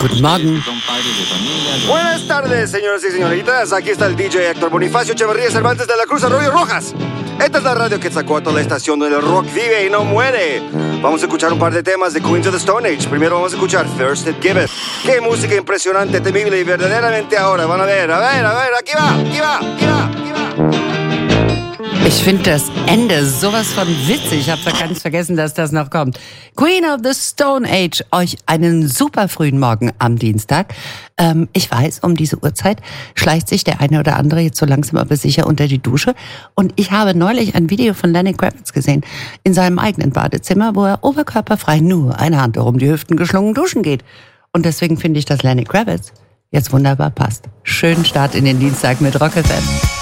Guten Morgen. Buenas tardes, señoras y señoritas. Aquí está el DJ Héctor Bonifacio Echeverría Cervantes de la Cruz Arroyo Rojas. Esta es la radio Quetzalcóatl, la estación donde el rock vive y no muere. Vamos a escuchar un par de temas de Queens of the Stone Age. Primero vamos a escuchar First It Give It. Qué música impresionante, temible y verdaderamente ahora. Van a ver, aquí va. Ich finde das Ende sowas von witzig. Ich habe da ganz vergessen, dass das noch kommt. Queen of the Stone Age, euch einen super frühen Morgen am Dienstag. Ich weiß, um diese Uhrzeit schleicht sich der eine oder andere jetzt so langsam aber sicher unter die Dusche. Und ich habe neulich ein Video von Lenny Kravitz gesehen in seinem eigenen Badezimmer, wo er oberkörperfrei nur eine Hand um die Hüften geschlungen duschen geht. Und deswegen finde ich, dass Lenny Kravitz jetzt wunderbar passt. Schönen Start in den Dienstag mit Rock FM.